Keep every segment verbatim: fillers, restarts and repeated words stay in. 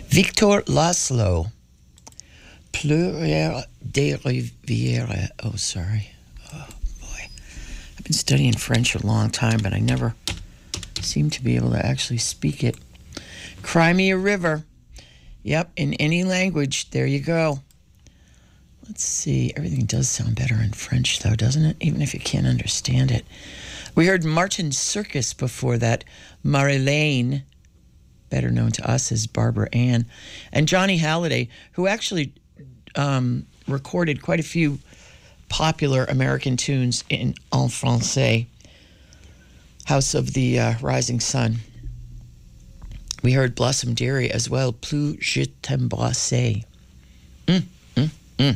Victor Laszlo, Pleurs des Rivières. Oh, sorry. Oh, boy. I've been studying French a long time, but I never seem to be able to actually speak it. Cry Me a River. Yep, in any language. There you go. Let's see. Everything does sound better in French, though, doesn't it? Even if you can't understand it. We heard Martin Circus before that. Marilène, better known to us as Barbara Ann, and Johnny Halliday, who actually um, recorded quite a few popular American tunes in en français. House of the uh, Rising Sun. We heard Blossom Dearie as well. Plus je t'embrasse. Mm, mm, mm.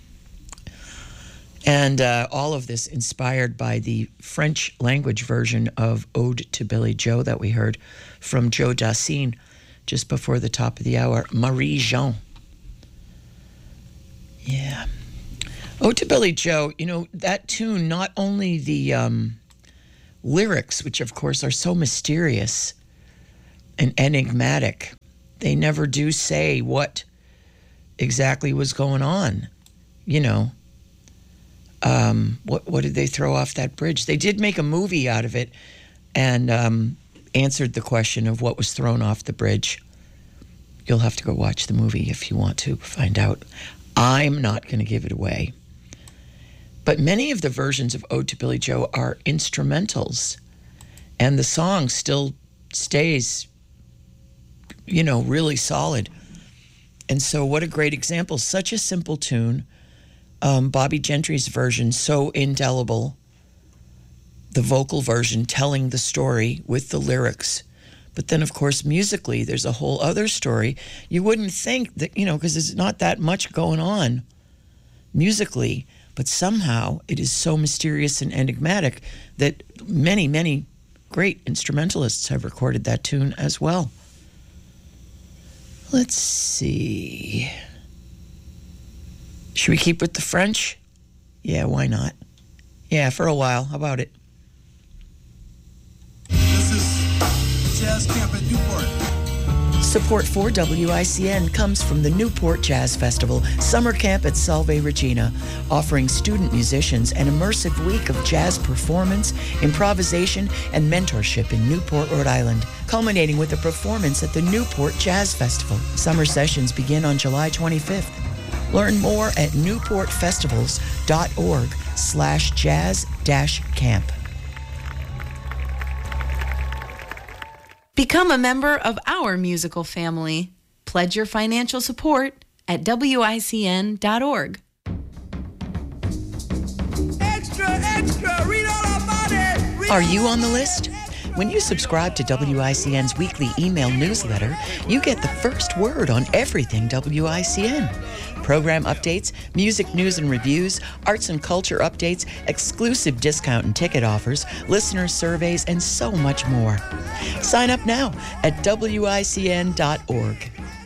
And uh, all of this inspired by the French language version of Ode to Billy Joe that we heard from Joe Dassin just before the top of the hour. Marie-Jean. Yeah. Ode to Billy Joe, you know, that tune, not only the um, lyrics, which of course are so mysterious and enigmatic, they never do say what exactly was going on, you know. Um, what what did they throw off that bridge? They did make a movie out of it and um, answered the question of what was thrown off the bridge. You'll have to go watch the movie if you want to find out. I'm not going to give it away. But many of the versions of Ode to Billy Joe are instrumentals, and the song still stays, you know, really solid. And so what a great example. Such a simple tune. Um, Bobby Gentry's version, so indelible. The vocal version telling the story with the lyrics. But then, of course, musically, there's a whole other story. You wouldn't think that, you know, because there's not that much going on musically, but somehow it is so mysterious and enigmatic that many, many great instrumentalists have recorded that tune as well. Let's see. Should we keep with the French? Yeah, why not? Yeah, for a while. How about it? This is Jazz Camp at Newport. Support for W I C N comes from the Newport Jazz Festival Summer Camp at Salve Regina, offering student musicians an immersive week of jazz performance, improvisation, and mentorship in Newport, Rhode Island, culminating with a performance at the Newport Jazz Festival. Summer sessions begin on July twenty-fifth. Learn more at newportfestivals.org slash jazz dash camp. Become a member of our musical family. Pledge your financial support at W I C N dot org. Extra, extra, read all about it. Read Are you on the list? When you subscribe to W I C N's weekly email newsletter, you get the first word on everything W I C N. Program updates, music news and reviews, arts and culture updates, exclusive discount and ticket offers, listener surveys, and so much more. Sign up now at W I C N dot org.